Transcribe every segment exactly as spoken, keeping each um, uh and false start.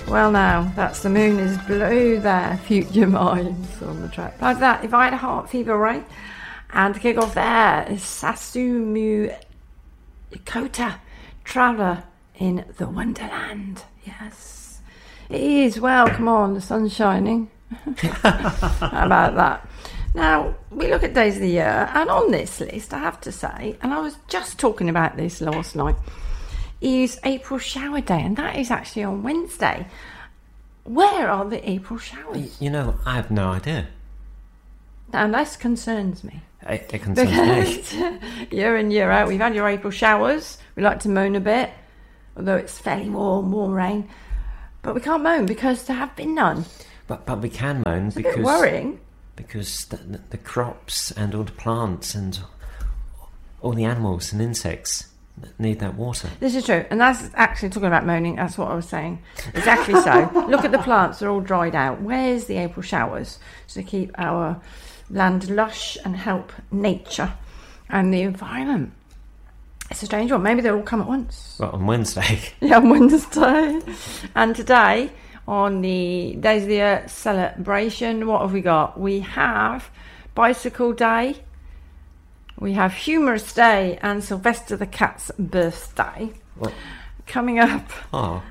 Well, now, that's The Moon is Blue there, Future Minds on the track. Like that, If I Had a Heart Fever, right? And to kick off there is Susumu Yokota, Traveller in the Wonderland. Yes, it is. Well, come on, the sun's shining. How about that? Now, we look at days of the year, and on this list, I have to say, and I was just talking about this last night, is April Shower Day, and that is actually on Wednesday. Where are the April showers? You know, I have no idea. Now, this concerns me. It, it concerns me. Year in, year out, we've had your April showers. We like to moan a bit, although it's fairly warm, warm rain. But we can't moan because there have been none. But but we can moan it's because... a bit worrying. Because the, the, the crops and all the plants and all the animals and insects need that water. This is true, and that's actually talking about moaning. That's what I was saying. Exactly so. Look at the plants; they're all dried out. Where's the April showers to keep our land lush and help nature and the environment? It's a strange one. Maybe they'll all come at once. Well, on Wednesday. Yeah, on Wednesday. And today, on the Days of the Earth celebration, what have we got? We have Bicycle Day. We have Humorous Day and Sylvester the Cat's birthday. What? Coming up. Oh.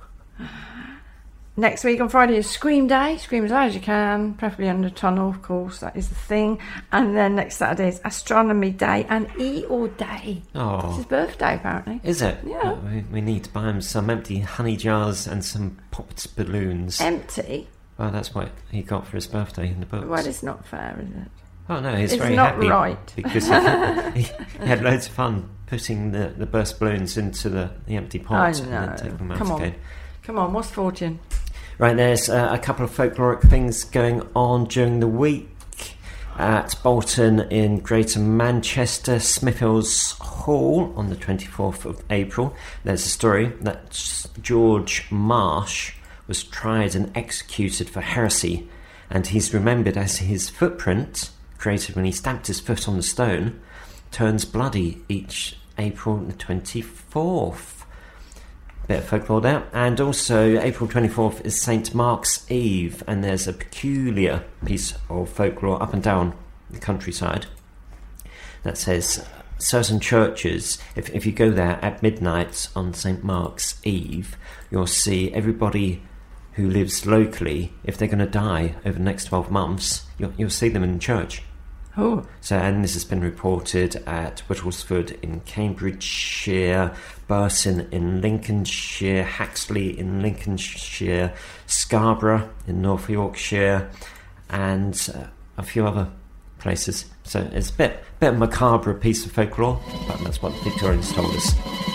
Next week on Friday is Scream Day. Scream as loud as you can, preferably under a tunnel, of course. That is the thing. And then next Saturday is Astronomy Day and Eeyore Day. Oh. It's his birthday, apparently. Is it? Yeah. We, we need to buy him some empty honey jars and some popped balloons. Empty? Well, that's what he got for his birthday in the books. Well, it's not fair, is it? Oh no, he's it's very not happy right. because he, he had loads of fun putting the, the burst balloons into the, the empty pot I know. and then taking them out Come on. again. Come on, what's fortune? Right, there's uh, a couple of folkloric things going on during the week at Bolton in Greater Manchester, Smithhills Hall on the twenty-fourth of April. There's a story that George Marsh was tried and executed for heresy, and he's remembered as his footprint, created when he stamped his foot on the stone, turns bloody each April the twenty-fourth. Bit of folklore there. And also April twenty-fourth is Saint Mark's Eve, and there's a peculiar piece of folklore up and down the countryside that says certain churches, if, if you go there at midnight on Saint Mark's Eve, you'll see everybody who lives locally, if they're going to die over the next twelve months, you'll, you'll see them in church. Oh. So, and this has been reported at Whittlesford in Cambridgeshire, Burton in Lincolnshire, Haxley in Lincolnshire, Scarborough in North Yorkshire, and uh, a few other places. So it's a bit, bit of a macabre piece of folklore, but that's what Victorians told us.